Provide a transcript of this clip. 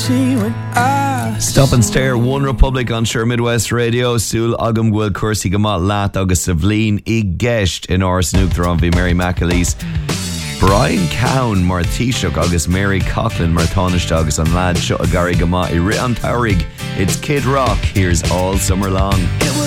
Stop and Stare, One Republic on Sure Midwest Radio. Súil agam ghfuil cuasaí go maith leat agus sa bhliain I gceist in áras nuachtarán bhí Mary McAleese. Brian Cowan mar Taoiseach agus Mary Coughlin mar tánaiste agus an lad seo a garí go maith I rit an tabhairg. It's Kid Rock. Here's All Summer Long.